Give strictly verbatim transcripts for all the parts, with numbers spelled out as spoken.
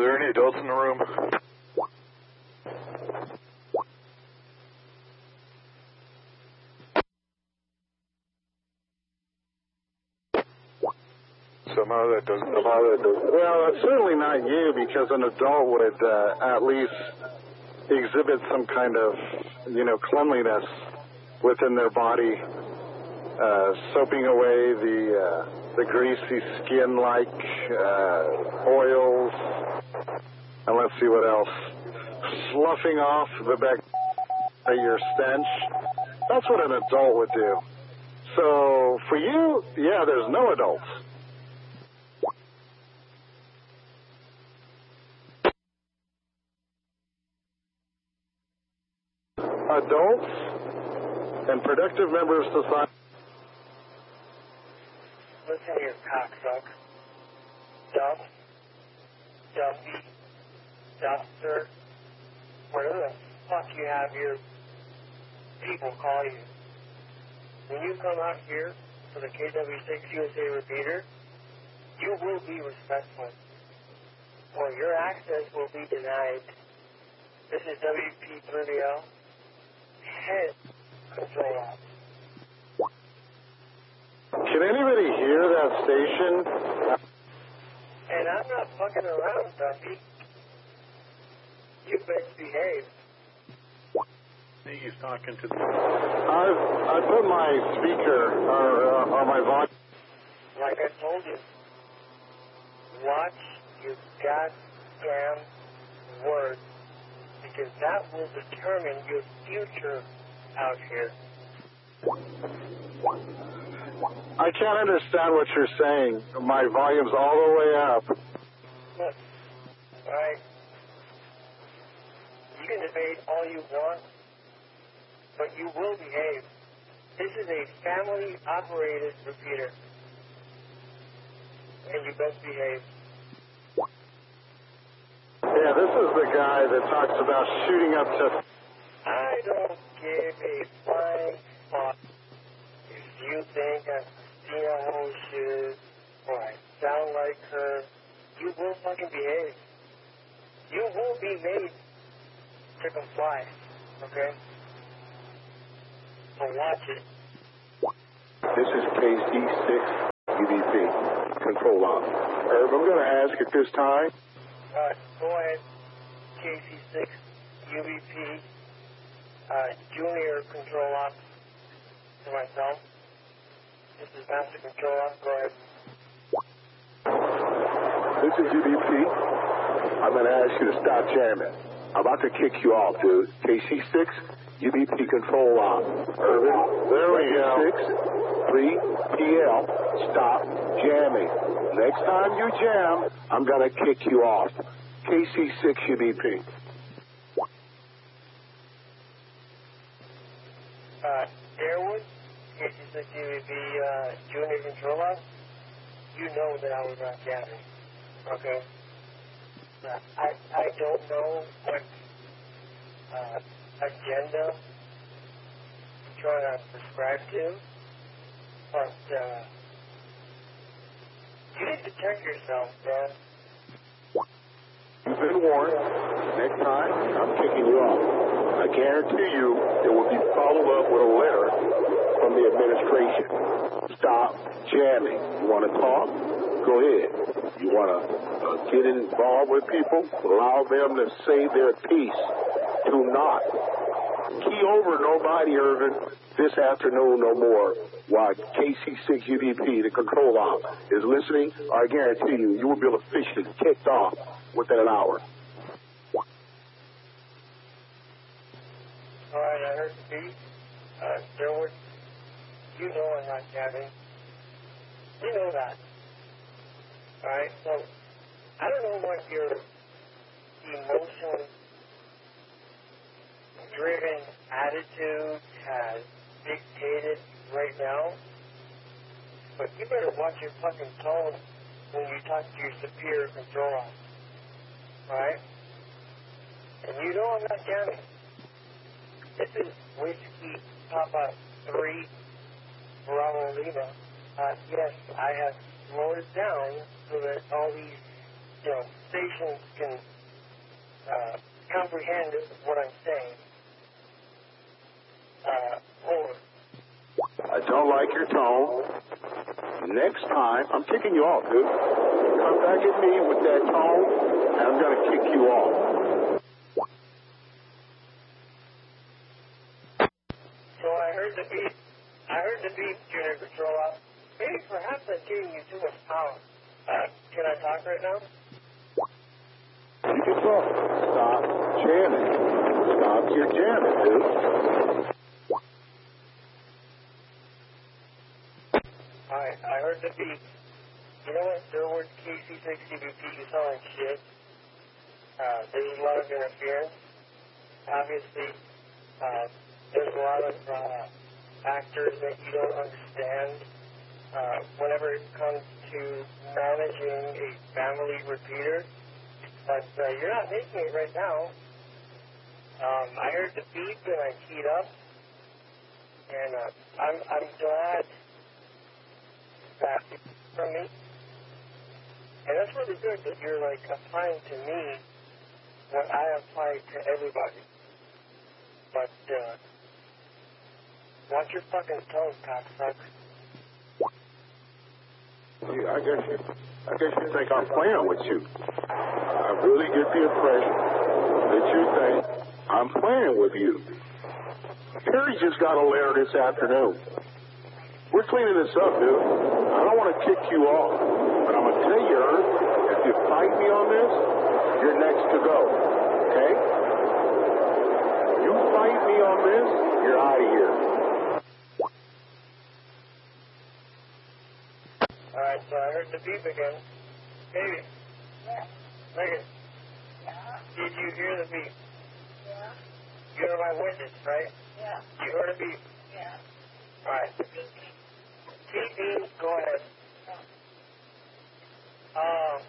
Are there any adults in the room? Somehow that doesn't. Somehow that doesn't. Well, it's certainly not you, because an adult would uh, at least exhibit some kind of, you know, cleanliness within their body, uh, soaping away the uh, the greasy skin-like uh, oils, and let's see what else, sloughing off the bacteria, your stench. That's what an adult would do. So for you, yeah, there's no adults. Adults and productive members of society. Listen here, cocksuck. Dump. Dumpy. Dumpster. Whatever the fuck you have your people call you. When you come out here for the K W six U S A repeater, you will be respectful, or your access will be denied. This is W P thirty L. Head control off. Can anybody hear that station? And I'm not fucking around, Duffy. You best behave. I think he's talking to the... I've, I put my speaker or, uh, on my volume. Like I told you, watch your goddamn words, because that will determine your future out here. I can't understand what you're saying. My volume's all the way up. Look, alright, you can debate all you want, but you will behave. This is a family-operated repeater, and you best behave. Yeah, this is the guy that talks about shooting up to... I don't give a flying fuck if you think I'm Christina Hoshes or I sound like her. You will fucking behave. You will be made to comply, okay? So watch it. This is K C six U B P, control off. Herb, I'm going to ask at this time. Uh, go ahead, K C six U B P, uh, junior control off to myself. This is master control off. Go ahead. This is U B P. I'm going to ask you to stop jamming. I'm about to kick you off, dude. K C six U B P control off. Irvin, there we go. six, three, P L, stop jamming. Next time you jam, I'm going to kick you off. K C six U B P. Uh, Airwood, K C six U B P, uh, junior control off. You know that I was not jamming, okay? Uh, I, I don't know what uh, agenda you're trying to prescribe to, but uh, you need to check yourself, man. You've been warned. Next time, I'm kicking you off. I guarantee you there will be follow-up with a letter from the administration. Stop jamming. You want to talk? Go ahead. You want to uh, get involved with people? Allow them to say their piece. Do not key over nobody, Irvin, this afternoon no more, while K C six U B P, the control op, is listening. I guarantee you, you will be officially kicked off within an hour. All right, I heard the beat. Uh, Stewart, you know I'm not jamming. You know that. All right, so I don't know what your emotion-driven attitude has dictated right now, but you better watch your fucking tone when you talk to your superior control officer. All right? And you know I'm not jamming. This is Whiskey Papa three Bravo Lima. Uh, yes, I have slowed it down so that all these you know, stations can uh, comprehend what I'm saying. Uh, over. I don't like your tone. Next time, I'm kicking you off, dude. Come back at me with that tone, and I'm going to kick you off. So I heard the beep. I heard the beep, Junior Control Op. Maybe perhaps I'm giving you too much power. Uh, can I talk right now? You can talk. Stop jamming. Stop your jamming, dude. Alright, I heard the beep. You know what? There was K C six C B P, you sound like shit. Uh, there's a lot of interference. Obviously, uh, there's a lot of uh, factors that you don't understand. Uh, whenever it comes to managing a family repeater, but uh, you're not making it right now. Um, I heard the beep and I keyed up, and uh, I'm I'm glad that from me, and that's really good that you're like applying to me what I apply to everybody. But uh, watch your fucking toes, cocksucker. Yeah, I guess you, I guess you think I'm playing with you. I really get the impression that you think I'm playing with you. Perry just got a letter this afternoon. We're cleaning this up, dude. I don't want to kick you off, but I'm going to tell you, Ern, if you fight me on this, you're next to go, okay? You fight me on this, you're out of here. Alright, so I heard the beep again. Baby. Yeah. Megan. Yeah. Did you hear the beep? Yeah. You're my witness, right? Yeah. You heard a beep? Yeah. Alright. T V, go ahead. Um,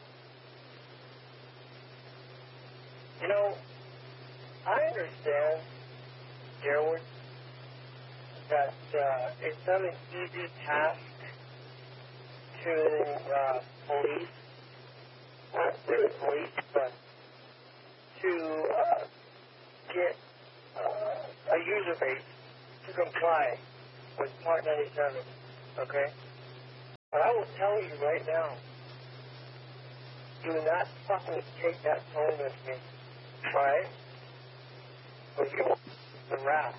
you know, I understand, Gerwood, that uh, it's not an easy task to uh, police, not really police, but to uh, get uh, a user base to comply with Part ninety-seven, okay? But I will tell you right now, do not fucking take that phone with me, alright? Or you the wrath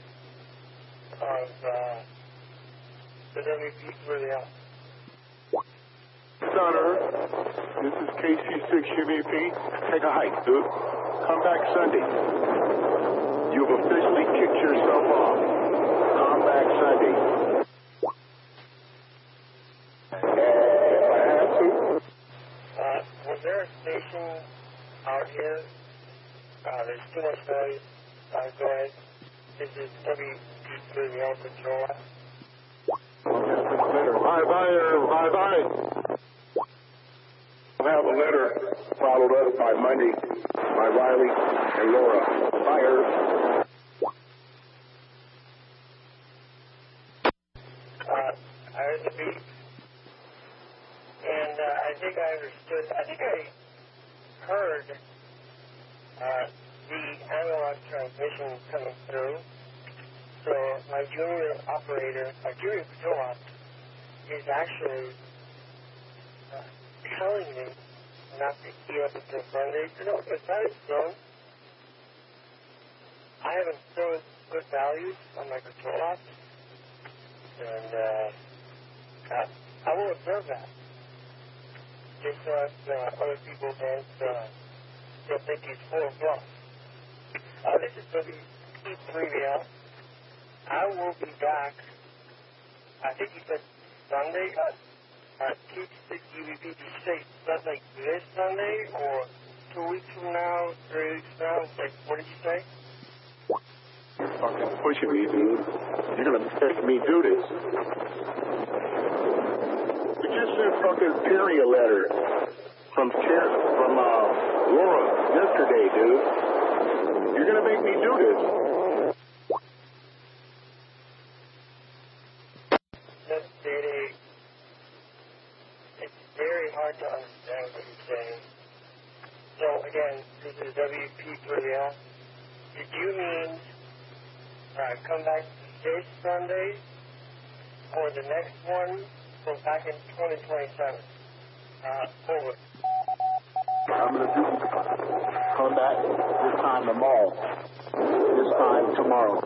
of uh, the W P for the L. Sutter, this is K C six U V P. Take a hike, dude. Come back Sunday. You've officially kicked yourself off. Come back Sunday. And if I have to, Uh, was there a station out here? Uh, there's too much noise. Uh, go ahead. This is W P for the L Control. bye bye, bye bye. I'll have a letter followed up by Monday by Riley and Laura. Fire. Uh, I heard the beep. And uh, I think I understood, I think I heard uh, the analog transmission coming through. So my junior operator, my junior patrol op, is actually uh, telling me not to key up until Sunday. You know, if that is so, I haven't thrown good values on my control ops, and uh, I, I will observe that. Just so uh, other people don't uh, don't think he's full of bluff. Uh, this is W P three V L. I will be back, I think you said Sunday, uh, uh, Q six U V P. Did you say something like this Sunday, or two weeks from now, three weeks from now? Like, what did you say? You're fucking pushing me, dude. You're gonna make me do this. You just sent fucking Perry a letter from Cher- from uh, Laura yesterday, dude. You're gonna make me do this. That's very, it's very hard to understand. what you're saying. So, again, this is W P three L. Did you mean uh, come back this Sunday or the next one from back in twenty twenty-seven? Uh, over. I'm going to do come back this time tomorrow. This time tomorrow.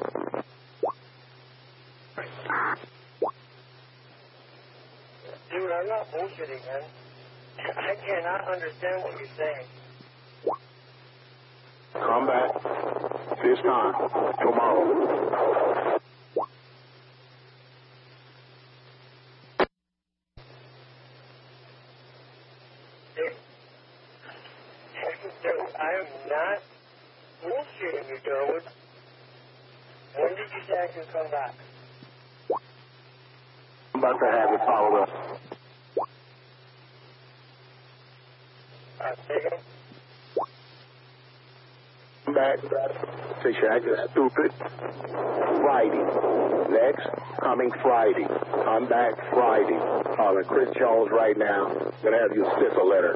Dude, I'm not bullshitting, man. I cannot understand what you're saying. Come back this time tomorrow. Dude, I am not bullshitting you, Durwood. When did you say I can come back? I'm about to have it followed up. Uh, say again? Come back. Say you're acting stupid. Friday. Next, coming Friday. Come back Friday. Calling Chris Jones right now. Gonna have you slip a letter.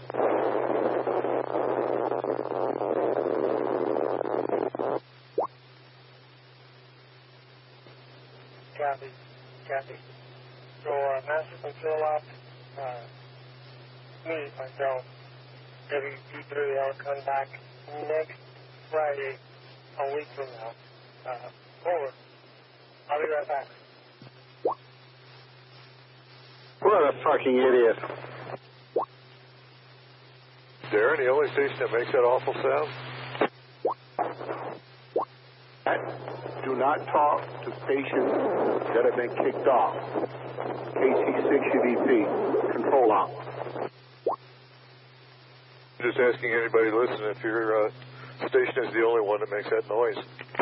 Copy. Copy. So, uh, Master Control Op, uh, me, myself, W P three L, come back next Friday, a week from now. Uh, over. I'll be right back. What a fucking idiot. Darren, the only station that makes that awful sound? Do not talk to stations that have been kicked off. K C six U D P, control out. Just asking anybody listening if your uh, station is the only one that makes that noise.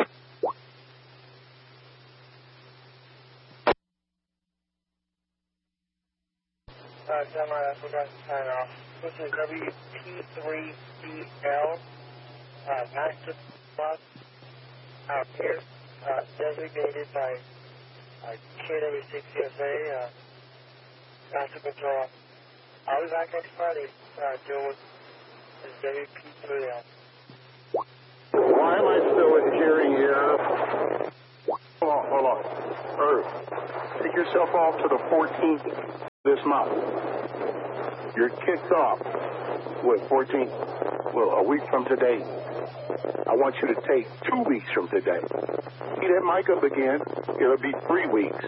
Uh, Semi, I forgot to sign off. This is W P three C L, uh, Master Bus out here, uh, designated by uh, K W six U S A, uh, Master Control. I'll be back next Friday, uh, deal with this W P three L. Why am I still hearing here? Hold on, hold on. Earth, take yourself off to the fourteenth this month. You're kicked off with fourteenth, well, a week from today. I want you to take two weeks from today. See that mic up again, it'll be three weeks.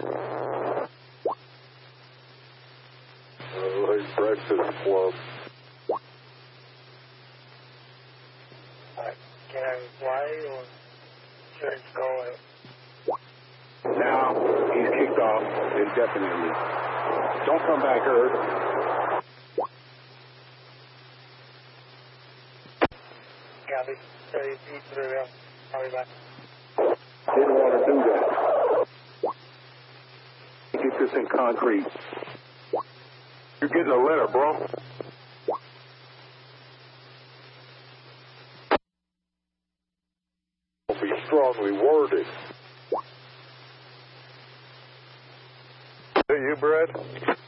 Uh, like breakfast club. Uh, can I reply or should it go away? Now, he's kicked off indefinitely. Don't come back, Earth. Copy. W P three L. I'll be back. Didn't want to do that. Get this in concrete. You're getting a letter, bro. Will be strongly worded. Is that you, Brad?